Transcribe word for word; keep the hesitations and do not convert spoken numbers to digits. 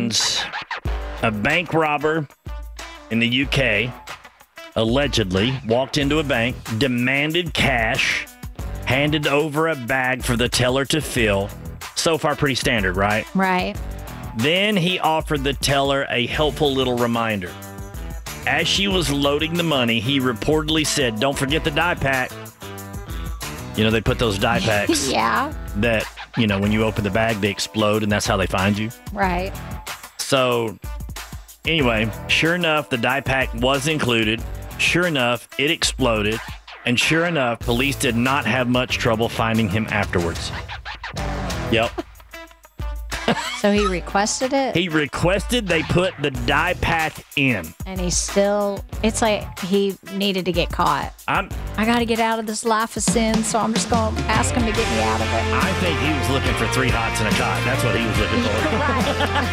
Netherlands, a bank robber in the U K allegedly walked into a bank, demanded cash, handed over a bag for the teller to fill. So far, pretty standard, right? Right. Then he offered the teller a helpful little reminder. As she was loading the money, he reportedly said, "Don't forget the die pack." You know, they put those die packs Yeah. that, you know, when you open the bag, they explode, and that's how they find you. Right. So, anyway, sure enough, the die pack was included. Sure enough, it exploded. And sure enough, police did not have much trouble finding him afterwards. Yep. So he requested it? He requested they put the die pack in. And he still, it's like he needed to get caught. I'm, I got to get out of this life of sin, so I'm just going to ask him to get me out of it. I think he was looking for three hots and a cot. That's what he was looking for. Right.